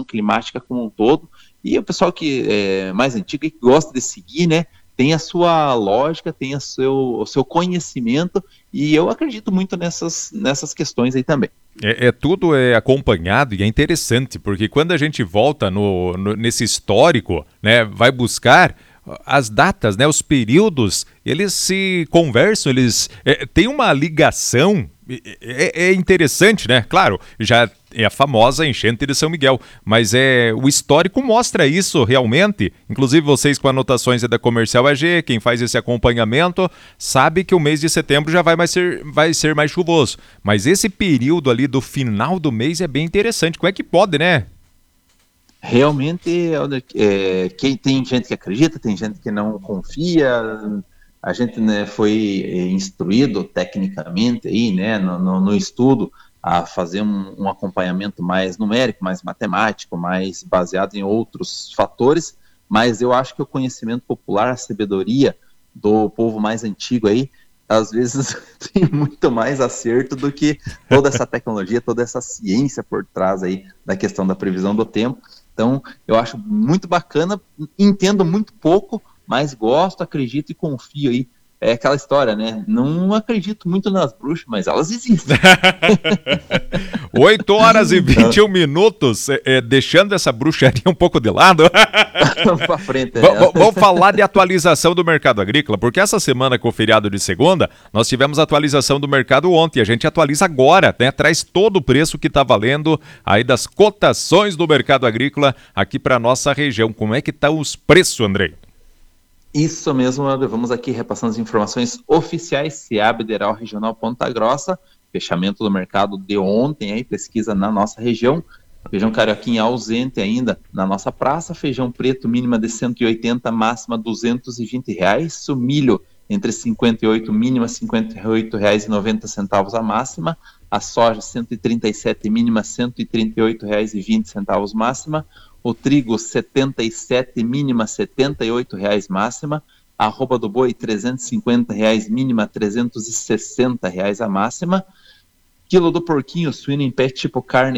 condição climática como um todo, e o pessoal que é mais antigo e que gosta de seguir, né, tem a sua lógica, tem o seu conhecimento, e eu acredito muito nessas questões aí também. Tudo é acompanhado e é interessante, porque quando a gente volta nesse histórico, né, vai buscar as datas, né, os períodos, eles se conversam, eles têm uma ligação, é interessante, né? Claro, já é a famosa enchente de São Miguel, mas o histórico mostra isso realmente. Inclusive vocês com anotações da Comercial AG, quem faz esse acompanhamento, sabe que o mês de setembro já vai ser mais chuvoso. Mas esse período ali do final do mês é bem interessante. Como é que pode, né? Realmente, quem tem gente que acredita, tem gente que não confia. A gente, né, foi instruído tecnicamente aí, né, no estudo a fazer um acompanhamento mais numérico, mais matemático, mais baseado em outros fatores, mas eu acho que o conhecimento popular, a sabedoria do povo mais antigo aí, às vezes tem muito mais acerto do que toda essa tecnologia, toda essa ciência por trás aí da questão da previsão do tempo. Então, eu acho muito bacana, entendo muito pouco, mas gosto, acredito e confio aí. É aquela história, né? Não acredito muito nas bruxas, mas elas existem. 8 horas e 21 minutos, deixando essa bruxaria um pouco de lado. Vamos pra frente. Vamos falar de atualização do mercado agrícola, porque essa semana com o feriado de segunda, nós tivemos atualização do mercado ontem, a gente atualiza agora, né? Traz todo o preço que está valendo aí das cotações do mercado agrícola aqui para nossa região. Como é que estão os preços, Andrei? Isso mesmo, vamos aqui repassando as informações oficiais. SEAB Federal Regional Ponta Grossa, fechamento do mercado de ontem, aí, pesquisa na nossa região. Feijão carioquinha ausente ainda na nossa praça, feijão preto mínima de 180, máxima R$220, o milho entre 58, mínima R$58,90 a máxima, a soja 137, mínima R$138,20 máxima, o trigo 77, mínima R$78 máxima, a arroba do boi R$350, mínima R$360 a máxima, quilo do porquinho suíno em pé tipo carne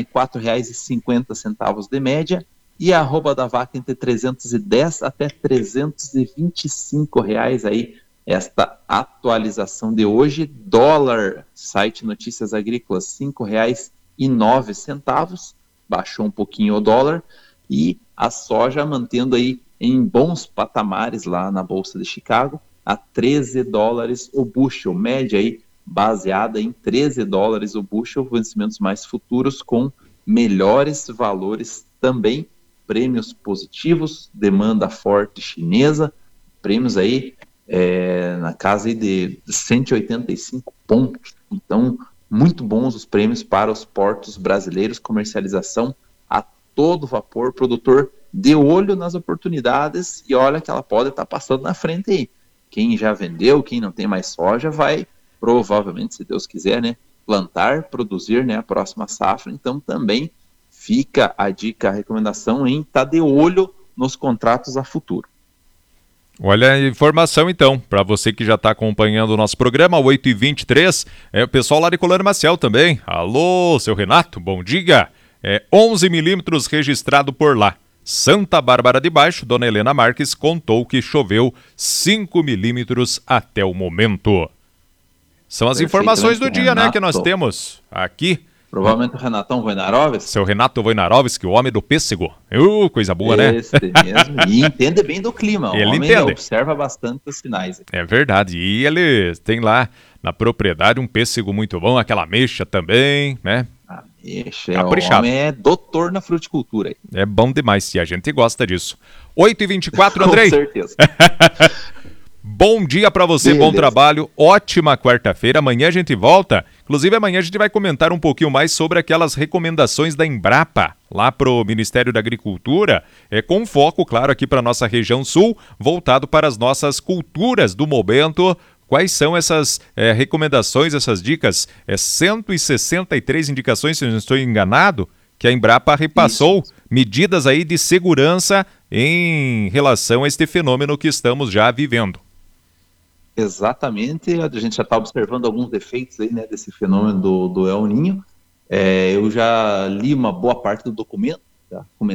R$4,50 de média, e a arroba da vaca entre 310 até R$325 aí, esta atualização de hoje. Dólar, site Notícias Agrícolas, R$5,09, baixou um pouquinho o dólar, e a soja mantendo aí em bons patamares lá na Bolsa de Chicago, a $13 o bushel, média aí baseada em $13 o bushel, vencimentos mais futuros com melhores valores também, prêmios positivos, demanda forte chinesa, prêmios aí na casa aí de 185 pontos, então muito bons os prêmios para os portos brasileiros, comercialização a todo vapor, produtor de olho nas oportunidades e olha que ela pode estar passando na frente aí. Quem já vendeu, quem não tem mais soja, vai provavelmente, se Deus quiser, né, plantar, produzir, né, a próxima safra. Então também fica a dica, a recomendação em estar de olho nos contratos a futuro. Olha a informação então, para você que já está acompanhando o nosso programa, 8h23, o pessoal lá de Colônia Maciel também. Alô, seu Renato, bom dia. 11 milímetros registrado por lá. Santa Bárbara de Baixo, Dona Helena Marques contou que choveu 5 milímetros até o momento. São as informações do dia, Renato, né, que nós temos aqui. Provavelmente o Renatão Wojnarowski. Seu Renato Wojnarowski, o homem do pêssego. Coisa boa, né? Esse mesmo. E entende bem do clima. O homem entende. Observa bastante os sinais. É verdade. E ele tem lá na propriedade um pêssego muito bom, aquela ameixa também, né? Ameixa. O homem é doutor na fruticultura. É bom demais e a gente gosta disso. 8h24, Andrei. Com certeza. Bom dia para você, beleza. Bom trabalho, ótima quarta-feira, amanhã a gente volta, inclusive amanhã a gente vai comentar um pouquinho mais sobre aquelas recomendações da Embrapa, lá pro Ministério da Agricultura, com foco, claro, aqui para nossa região sul, voltado para as nossas culturas do momento. Quais são essas recomendações, essas dicas? 163 indicações, se eu não estou enganado, que a Embrapa repassou. Isso. Medidas aí de segurança em relação a este fenômeno que estamos já vivendo. Exatamente, a gente já está observando alguns defeitos aí, né, desse fenômeno do El Niño. Eu já li uma boa parte do documento, tá?